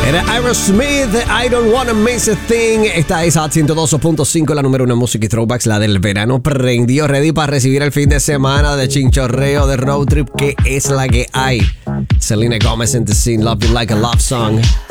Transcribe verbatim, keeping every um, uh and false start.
Era Aerosmith, I Don't Wanna Miss a Thing. Esta es Hot ciento dos punto cinco, la número uno en música y throwbacks, la del verano prendió, ready para recibir el fin de semana de chinchorreo, de road trip, que es la que hay. Selena Gomez en The Scene, Love You Like a Love Song.